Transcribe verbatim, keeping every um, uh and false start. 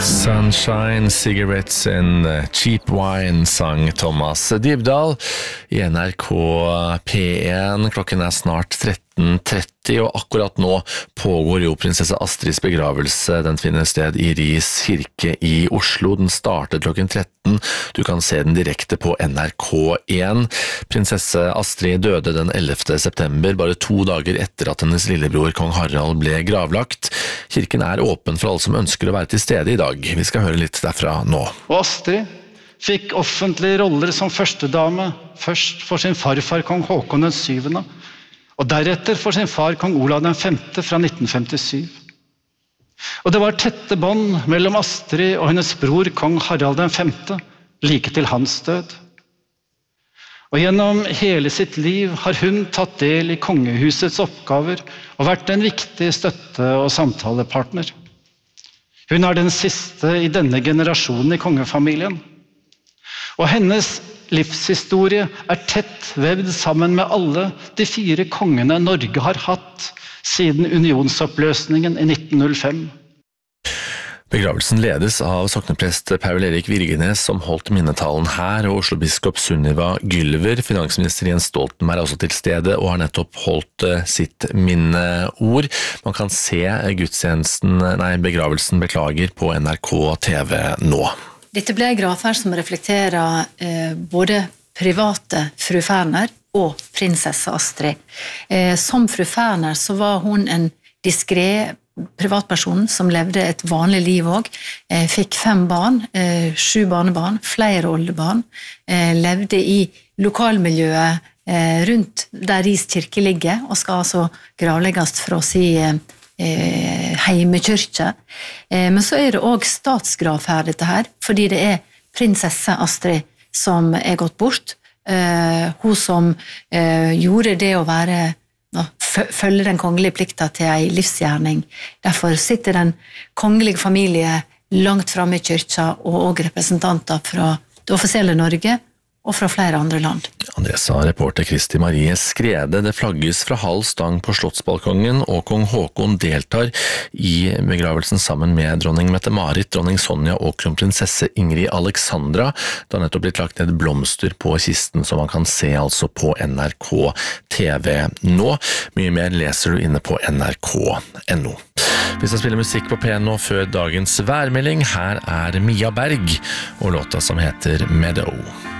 Sunshine, Cigarettes and Cheap Wine, sang Thomas Dybdahl i N R K P en. Klokken er snart tretten tretti, og akkurat nå pågår jo prinsesse Astrids begravelse. Den finner sted i Ris kirke i Oslo. Den starter klokken tretten. Du kan se den direkte på N R K en. Prinsesse Astrid døde den ellevte september, bare to dager etter at hennes lillebror kong Harald ble gravlagt. Kirken er åpen for alle som ønsker å være til stede i dag. Vi skal høre litt derfra nå. Og Astrid fikk offentlige roller som førstedame, først for sin farfar kong Håkon den syvende, og deretter for sin far kong Olav den femte fra nitten femtisyv. Og det var tette bånd mellom Astrid og hennes bror kong Harald den femte, like til hans død. Og gjennom hele sitt liv har hun tatt del i kongehusets oppgaver og vært en viktig støtte- og samtalepartner. Hun er den siste i denne generasjonen i kongefamilien. Og hennes livshistorie er tett vevd sammen med alle de fire kongene Norge har hatt siden unionsoppløsningen i nitten null fem. Begravelsen ledes av sokneprest Paul Erik Virgenes, som holdt minnetalen her, og Oslo-biskop Sunniva Gylver. Finansminister Jens Stoltenberg er også til stede og har nettopp holdt sitt minneord. Man kan se gudstjenesten, nei, begravelsen beklager på N R K T V nå. Dette ble en gravferd som reflekterer eh, både private fru Ferner og prinsesse Astrid. Eh, som fru Ferner så var hun en diskret privatperson som levde et vanlig liv også. Eh, fikk fem barn, eh, sju barnebarn, flere oldebarn. Eh, levde i lokalmiljøet eh, rundt der Ris kirke ligger, og skal altså gravlegges fra si eh, heimekyrkje. Men så er det også statsgravferd dette her, fordi det er prinsesse Astrid som er gått bort. Hun som gjorde det å være, følge den kongelige plikta til en livsgjerning. Derfor sitter den kongelige familie langt fremme i kyrkja, og også representanter fra det offisielle Norge og fra flere andre land. Andresa, reporter Kristi Marie Skrede. Det flagges fra halv stang på Slottsbalkongen, og kong Håkon deltar i begravelsen sammen med dronning Mette-Marit, dronning Sonja og kronprinsesse Ingrid Alexandra. Det har nettopp blitt lagt ned blomster på kisten, som man kan se altså på N R K T V nå. Mye mer leser du inne på N R K punktum no. Vi skal spille musikk på P nå før dagens værmelding. Her er Mia Berg og låta som heter Meadow.